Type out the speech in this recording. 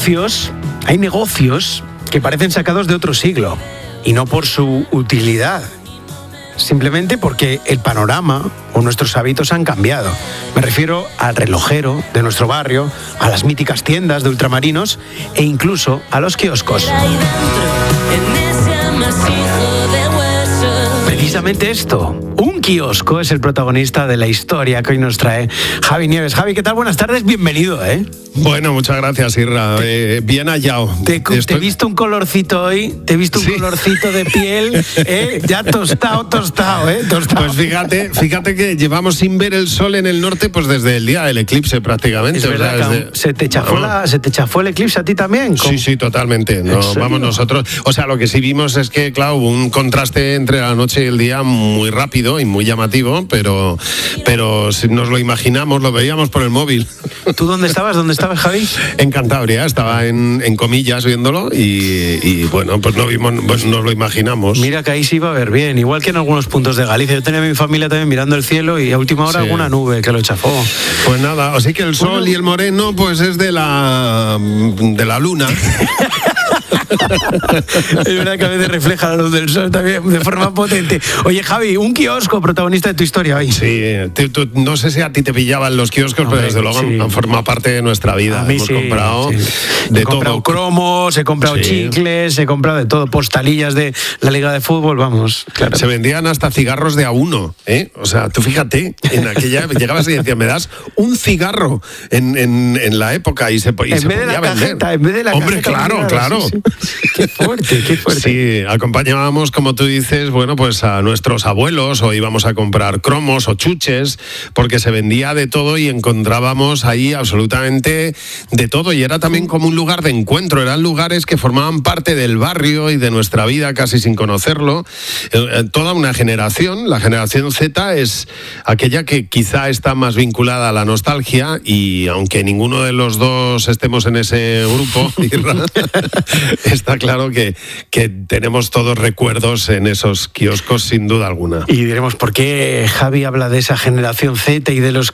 negocios que parecen sacados de otro siglo, y no por su utilidad, simplemente porque el panorama o nuestros hábitos han cambiado. Me refiero al relojero de nuestro barrio, a las míticas tiendas de ultramarinos e incluso a los kioscos. Precisamente esto, un kiosco, es el protagonista de la historia que hoy nos trae Javi Nieves. Javi, ¿qué tal? Buenas tardes, bienvenido, ¿eh? Bueno, muchas gracias, Irra. Bien hallado. Te he visto un colorcito hoy, colorcito de piel, ya tostado, ¿eh? Tostado. Pues fíjate que llevamos sin ver el sol en el norte pues desde el día del eclipse prácticamente. Es verdad, o sea, ¿se te chafó el eclipse a ti también? Sí, totalmente. No, vamos nosotros. O sea, lo que sí vimos es que, claro, hubo un contraste entre la noche y el día muy rápido y muy llamativo, pero si nos lo imaginamos, lo veíamos por el móvil. ¿Tú dónde estabas, Javi? En Cantabria, estaba en Comillas viéndolo y bueno, pues no vimos, pues nos lo imaginamos. Mira que ahí sí iba a ver bien, igual que en algunos puntos de Galicia. Yo tenía a mi familia también mirando el cielo y a última hora alguna nube que lo chafó. Pues nada, así que el sol y el moreno pues es de la luna. Es verdad que a veces refleja la luz del sol también de forma potente. Oye, Javi, un kiosco protagonista de tu historia hoy. Sí, no sé si a ti te pillaban los kioscos, pero desde luego han formado parte de nuestra vida. A mí hemos comprado de todo. He comprado cromos, he comprado chicles, he comprado de todo, postalillas de la Liga de Fútbol, vamos. Claro. Se vendían hasta cigarros de A1, ¿eh? O sea, tú fíjate, en aquella llegabas y decías, me das un cigarro en la época y se podía vender. En vez de la Hombre, cajeta, claro. Sí. Qué fuerte. Sí, acompañábamos, como tú dices, bueno, pues a nuestros abuelos o íbamos a comprar cromos o chuches, porque se vendía de todo y encontrábamos ahí absolutamente de todo. Y era también como un lugar de encuentro, eran lugares que formaban parte del barrio y de nuestra vida casi sin conocerlo. Toda una generación, la generación Z, es aquella que quizá está más vinculada a la nostalgia y aunque ninguno de los dos estemos en ese grupo, está claro que tenemos todos recuerdos en esos kioscos sin duda alguna. Y diremos, ¿por qué Javi habla de esa generación Z y de los